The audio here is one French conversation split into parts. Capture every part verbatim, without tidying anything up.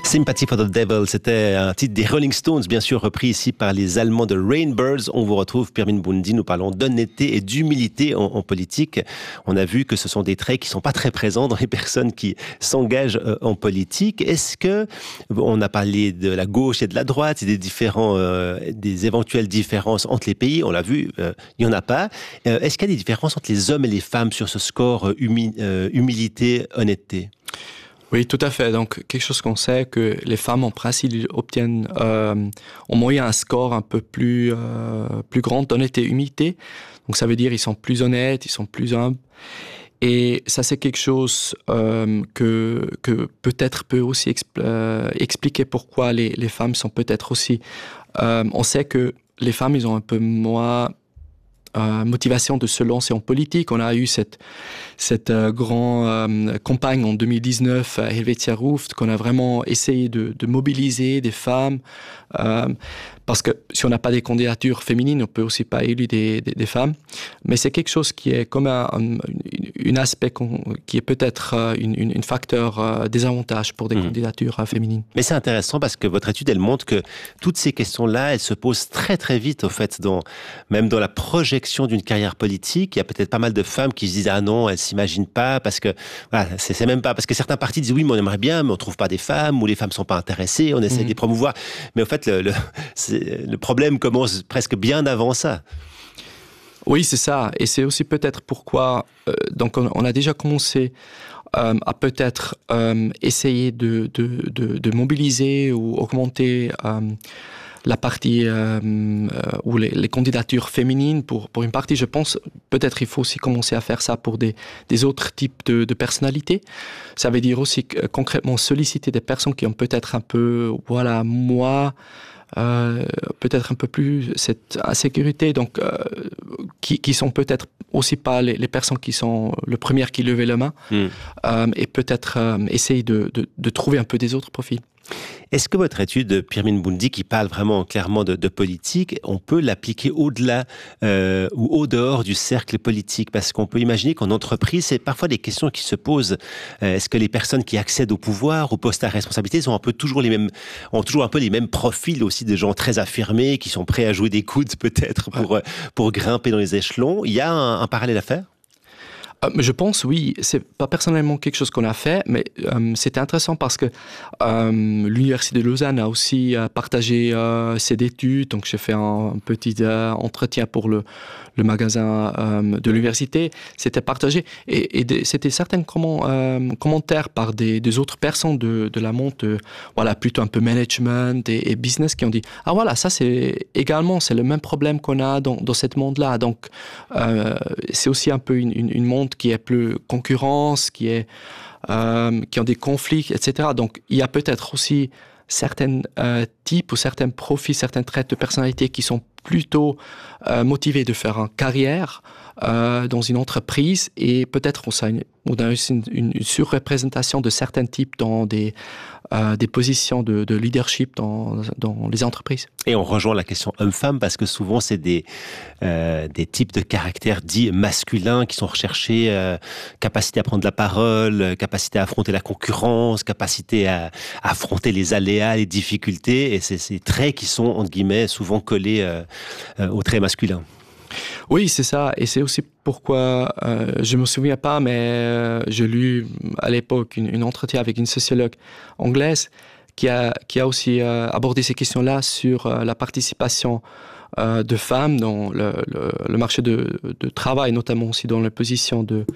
Sympathy for the Devil, c'était un titre des Rolling Stones, bien sûr repris ici par les Allemands de Rainbirds. On vous retrouve, Pirmin Boundi, nous parlons d'honnêteté et d'humilité en, en politique. On a vu que ce sont des traits qui ne sont pas très présents dans les personnes qui s'engagent euh, en politique. Est-ce que, on a parlé de la gauche et de la droite, et des différents, euh, des éventuelles différences entre les pays, on l'a vu, euh, il n'y en a pas. Euh, est-ce qu'il y a des différences entre les hommes et les femmes sur ce score euh, humi- euh, humilité, honnêteté ? Oui, tout à fait. Donc, quelque chose qu'on sait, que les femmes, en principe, obtiennent euh, en moyenne un score un peu plus, euh, plus grand d'honnêteté et humilité. Donc, ça veut dire qu'ils sont plus honnêtes, ils sont plus humbles. Et ça, c'est quelque chose euh, que, que peut-être peut aussi expl- euh, expliquer pourquoi les, les femmes sont peut-être aussi... Euh, on sait que les femmes, ils ont un peu moins... Euh, motivation de se lancer en politique. On a eu cette, cette euh, grande euh, campagne en deux mille dix-neuf à Helvetia Ruft, qu'on a vraiment essayé de, de mobiliser des femmes. Euh, parce que si on n'a pas des candidatures féminines, on peut aussi pas élire des, des, des femmes. Mais c'est quelque chose qui est comme un, un une aspect qui est peut-être une, une, une facteur euh, désavantage pour des mmh. candidatures euh, féminines. Mais c'est intéressant parce que votre étude, elle montre que toutes ces questions-là, elles se posent très très vite, au fait, dans, même dans la projection d'une carrière politique. Il y a peut-être pas mal de femmes qui se disent « Ah non, elles s'imaginent pas » parce que, voilà, c'est, c'est même pas... Parce que certains partis disent « Oui, mais on aimerait bien, mais on trouve pas des femmes, ou les femmes sont pas intéressées, on essaie mmh. de les promouvoir. » Mais au fait, le, le, le problème commence presque bien avant ça. Oui, c'est ça. Et c'est aussi peut-être pourquoi... Euh, donc, on, on a déjà commencé euh, à peut-être euh, essayer de, de, de, de mobiliser ou augmenter euh, la partie euh, euh, ou les, les candidatures féminines pour, pour une partie. Je pense peut-être il faut aussi commencer à faire ça pour des, des autres types de, de personnalités. Ça veut dire aussi que, concrètement solliciter des personnes qui ont peut-être un peu, voilà, moi... Euh, peut-être un peu plus cette insécurité, donc euh, qui, qui sont peut-être aussi pas les, les personnes qui sont le premier qui levaient la main, mm. euh, et peut-être euh, essayer de, de, de trouver un peu des autres profils. Est-ce que votre étude, Pirmin Boundi, qui parle vraiment clairement de, de politique, on peut l'appliquer au-delà euh, ou au-dehors du cercle politique? Parce qu'on peut imaginer qu'en entreprise, c'est parfois des questions qui se posent. Euh, est-ce que les personnes qui accèdent au pouvoir, aux postes à responsabilité, sont un peu toujours les mêmes, ont toujours un peu les mêmes profils aussi, de gens très affirmés, qui sont prêts à jouer des coudes peut-être pour, ouais. pour grimper dans les échelons? Il y a un, un parallèle à faire? Je pense, oui. C'est pas personnellement quelque chose qu'on a fait, mais euh, c'était intéressant parce que euh, l'Université de Lausanne a aussi euh, partagé euh, ses études. Donc, j'ai fait un, un petit euh, entretien pour le, le magasin euh, de l'université. C'était partagé. Et, et de, c'était certains comment, euh, commentaires par des, des autres personnes de, de la monte, euh, voilà, plutôt un peu management et, et business, qui ont dit « Ah voilà, ça c'est également, c'est le même problème qu'on a dans, dans ce monde-là. » Donc, euh, c'est aussi un peu une, une, une monde qui est plus concurrence, qui est euh, qui ont des conflits, et cetera. Donc, il y a peut-être aussi certains euh, types ou certains profils, certains traits de personnalité qui sont plutôt euh, motivés de faire une carrière euh, dans une entreprise, et peut-être on a une, on a aussi une, une surreprésentation de certains types dans des Euh, des positions de, de leadership dans, dans les entreprises. Et on rejoint la question homme-femme parce que souvent c'est des, euh, des types de caractères dits masculins qui sont recherchés, euh, capacité à prendre la parole, capacité à affronter la concurrence, capacité à, à affronter les aléas, les difficultés, et c'est ces traits qui sont, entre guillemets, souvent collés euh, euh, aux traits masculins. Oui, c'est ça. Et c'est aussi pourquoi, euh, je ne me souviens pas, mais euh, j'ai lu à l'époque une, une entretien avec une sociologue anglaise qui a, qui a aussi euh, abordé ces questions-là sur euh, la participation euh, de femmes dans le, le, le marché de, de travail, notamment aussi dans les positions de,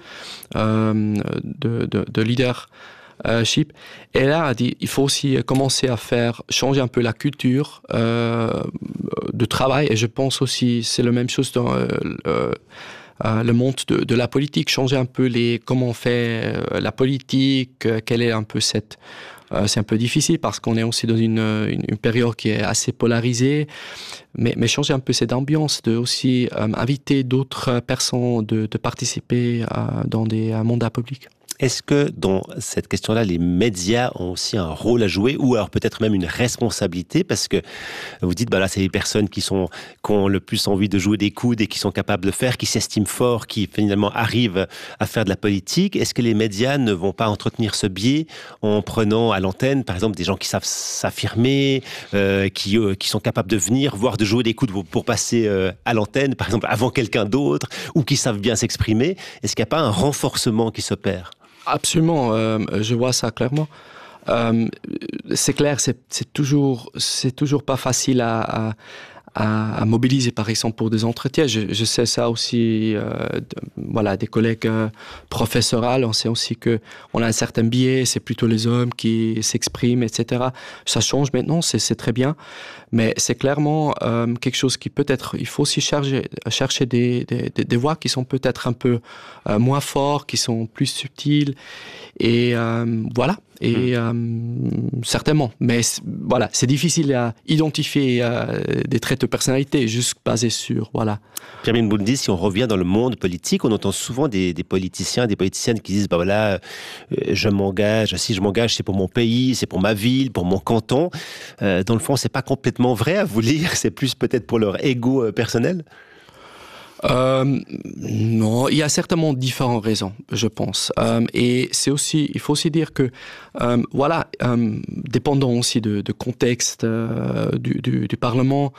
euh, de, de, de leader. Euh, Chip. Et là, elle a dit il faut aussi commencer à faire changer un peu la culture euh, de travail. Et je pense aussi c'est la même chose dans euh, le, euh, le monde de, de la politique. Changer un peu les comment on fait euh, la politique. Euh, quelle est un peu cette euh, c'est un peu difficile parce qu'on est aussi dans une, une, une période qui est assez polarisée. Mais, mais changer un peu cette ambiance, de aussi euh, inviter d'autres personnes de, de participer euh, dans des euh, mandats publics. Est-ce que dans cette question-là, les médias ont aussi un rôle à jouer ou alors peut-être même une responsabilité? Parce que vous dites, bah là, c'est les personnes qui, sont, qui ont le plus envie de jouer des coudes et qui sont capables de faire, qui s'estiment forts, qui finalement arrivent à faire de la politique. Est-ce que les médias ne vont pas entretenir ce biais en prenant à l'antenne, par exemple, des gens qui savent s'affirmer, euh, qui, euh, qui sont capables de venir, voire de jouer des coudes pour, pour passer euh, à l'antenne, par exemple, avant quelqu'un d'autre, ou qui savent bien s'exprimer? Est-ce qu'il n'y a pas un renforcement qui s'opère? Absolument, euh, je vois ça clairement. Euh, c'est clair, c'est, c'est toujours, c'est toujours pas facile à, à, à, à mobiliser, par exemple, pour des entretiens. Je, je sais ça aussi, euh, de, voilà, des collègues euh, professoraux. On sait aussi que on a un certain biais. C'est plutôt les hommes qui s'expriment, et cetera. Ça change maintenant, c'est, c'est très bien. Mais c'est clairement euh, quelque chose qui peut-être, il faut aussi chercher, chercher des, des, des voix qui sont peut-être un peu euh, moins fortes, qui sont plus subtiles. Et euh, voilà, et euh, certainement. Mais c- voilà, c'est difficile à identifier euh, des traits de personnalité juste basés sur, voilà. Pirmin Mbundi, si on revient dans le monde politique, on entend souvent des, des politiciens, des politiciennes qui disent, bah voilà, euh, je m'engage, si je m'engage, c'est pour mon pays, c'est pour ma ville, pour mon canton. Euh, dans le fond, c'est pas complètement vrai à vous lire, c'est plus peut-être pour leur ego euh, personnel. Euh, non, il y a certainement différentes raisons, je pense. Euh, et c'est aussi, il faut aussi dire que, euh, voilà, euh, dépendant aussi de, de contexte euh, du, du, du Parlement,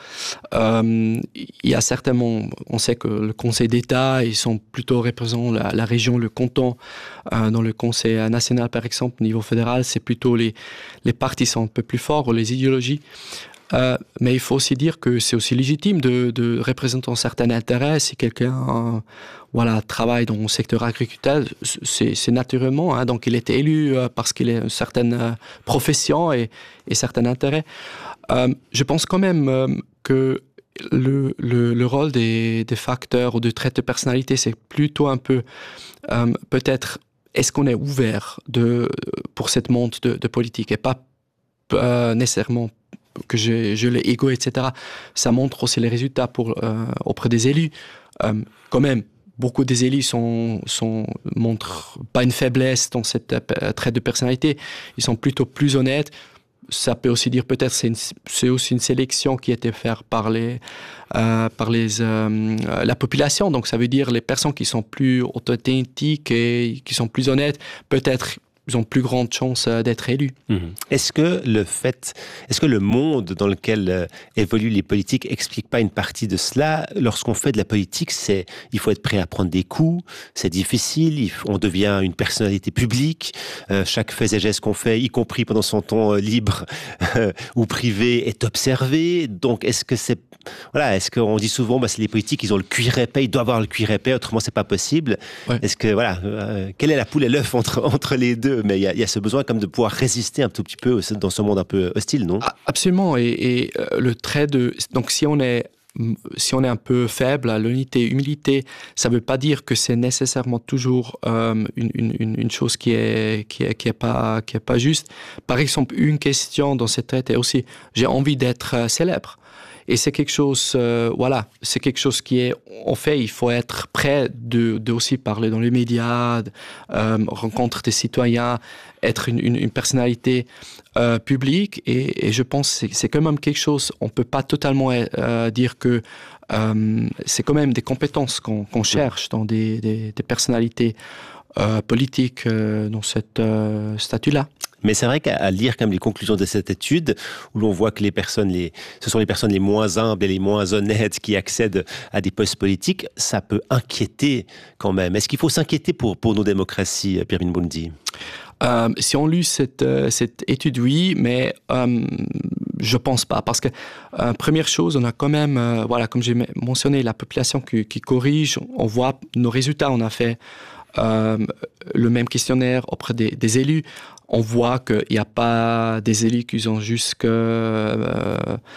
euh, il y a certainement, on sait que le Conseil d'État, ils sont plutôt représentant la, la région, le canton. Euh, dans le Conseil national, par exemple, au niveau fédéral, c'est plutôt les, les partis sont un peu plus forts, ou les idéologies. Euh, mais il faut aussi dire que c'est aussi légitime de, de représenter un certain intérêt. Si quelqu'un euh, voilà, travaille dans le secteur agricole, c'est, c'est naturellement. Hein, donc, il est élu euh, parce qu'il a une certaine euh, profession et, et certain intérêt. Euh, je pense quand même euh, que le, le, le rôle des, des facteurs ou de traits de personnalité, c'est plutôt un peu euh, peut-être est-ce qu'on est ouvert de, pour cette monde de, de politique et pas euh, nécessairement que je, je l'ai égo, et cetera. Ça montre aussi les résultats pour, euh, auprès des élus. Euh, quand même, beaucoup des élus sont, sont, montrent pas une faiblesse dans cette euh, trait de personnalité. Ils sont plutôt plus honnêtes. Ça peut aussi dire peut-être c'est, une, c'est aussi une sélection qui a été faite par, les, euh, par les, euh, la population. Donc ça veut dire les personnes qui sont plus authentiques et qui sont plus honnêtes, peut-être ils ont plus grande chance d'être élus. Mmh. Est-ce que le fait, est-ce que le monde dans lequel euh, évoluent les politiques explique pas une partie de cela? Lorsqu'on fait de la politique, c'est, il faut être prêt à prendre des coups, c'est difficile, il, on devient une personnalité publique, euh, chaque fait et geste qu'on fait, y compris pendant son temps euh, libre euh, ou privé, est observé. Donc, est-ce que c'est, voilà, est-ce qu'on dit souvent, bah, c'est les politiques, ils ont le cuir épais, ils doivent avoir le cuir épais, autrement c'est pas possible. Ouais. Est-ce que, voilà, euh, quelle est la poule et l'œuf entre, entre les deux? Mais il y, y a ce besoin comme de pouvoir résister un tout petit peu dans ce monde un peu hostile, non? Absolument. Et, et euh, le trait de... Donc, si on est, si on est un peu faible, l'unité, humilité, ça ne veut pas dire que c'est nécessairement toujours euh, une, une, une chose qui est, qui est, qui est pas, qui est pas juste. Par exemple, une question dans cette trait est aussi, j'ai envie d'être célèbre. Et c'est quelque chose, euh, voilà, c'est quelque chose qui est, en fait, il faut être prêt de, de aussi parler dans les médias, de, euh, rencontrer des citoyens, être une, une, une personnalité euh, publique. Et, et je pense que c'est, c'est quand même quelque chose, on ne peut pas totalement euh, dire que euh, c'est quand même des compétences qu'on, qu'on cherche dans des, des, des personnalités euh, politiques euh, dans cette euh, statut-là. Mais c'est vrai qu'à lire comme les conclusions de cette étude, où l'on voit que les personnes, les, ce sont les personnes les moins humbles et les moins honnêtes qui accèdent à des postes politiques, ça peut inquiéter quand même. Est-ce qu'il faut s'inquiéter pour, pour nos démocraties, Pirmin Mbundi? Euh, si on lit cette, euh, cette étude, oui, mais euh, je pense pas. Parce que, euh, première chose, on a quand même, euh, voilà, comme j'ai mentionné, la population qui, qui corrige. On voit nos résultats. On a fait euh, le même questionnaire auprès des, des élus. On voit qu'il n'y a pas des élus qui sont juste que, euh,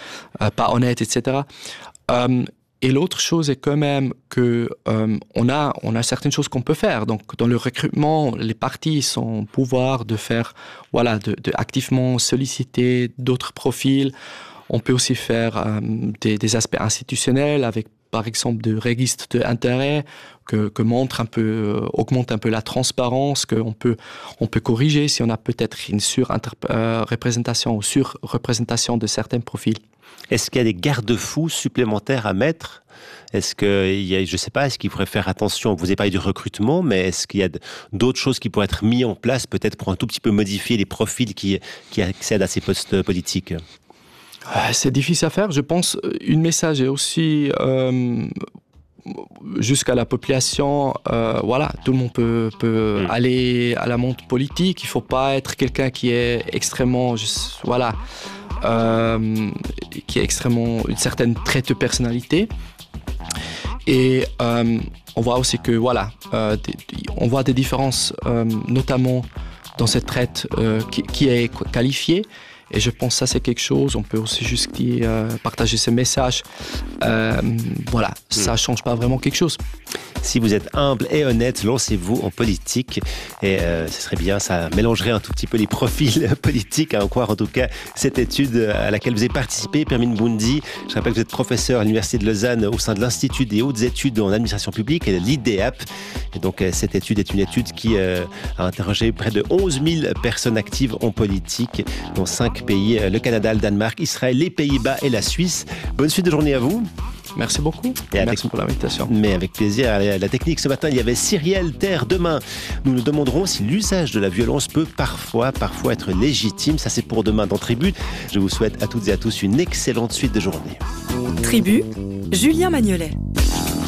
pas honnêtes, et cetera. Euh, et l'autre chose est quand même que euh, on a on a certaines choses qu'on peut faire. Donc dans le recrutement, les partis sont au pouvoir de faire voilà de, de activement solliciter d'autres profils. On peut aussi faire euh, des, des aspects institutionnels avec par exemple, de registre d'intérêt, que, que montre un peu, euh, augmente un peu la transparence, qu'on peut, on peut corriger si on a peut-être une sur-représentation ou sur-représentation de certains profils. Est-ce qu'il y a des garde-fous supplémentaires à mettre ? Est-ce qu'il y a, je ne sais pas, est-ce qu'il faudrait faire attention, vous avez parlé du recrutement, mais est-ce qu'il y a d'autres choses qui pourraient être mises en place, peut-être pour un tout petit peu modifier les profils qui, qui accèdent à ces postes politiques ? C'est difficile à faire. Je pense une message est aussi euh, jusqu'à la population. Euh, voilà, tout le monde peut, peut mmh. aller à la monde politique. Il ne faut pas être quelqu'un qui est extrêmement, juste, voilà, euh, qui est extrêmement une certaine traite de personnalité. Et euh, on voit aussi que voilà, euh, des, on voit des différences, euh, notamment dans cette traite euh, qui, qui est qualifiée. Et je pense que ça, c'est quelque chose, on peut aussi juste euh, partager ce message. Euh, voilà, ça ne change pas vraiment quelque chose. Si vous êtes humble et honnête, lancez-vous en politique. Et euh, ce serait bien, ça mélangerait un tout petit peu les profils politiques, à en croire en tout cas cette étude à laquelle vous avez participé, Pirmin Boundi. Je rappelle que vous êtes professeur à l'Université de Lausanne au sein de l'Institut des hautes études en administration publique, l'I D A P. Et donc euh, cette étude est une étude qui euh, a interrogé près de onze mille personnes actives en politique, dans cinq pays, le Canada, le Danemark, Israël, les Pays-Bas et la Suisse. Bonne suite de journée à vous. Merci beaucoup. Et avec, Merci pour l'invitation. Mais avec plaisir. La technique ce matin, il y avait Cyrielle Terre. Demain, nous nous demanderons si l'usage de la violence peut parfois, parfois être légitime. Ça, c'est pour demain dans Tribu. Je vous souhaite à toutes et à tous une excellente suite de journée. Tribu, Julien Magnolet.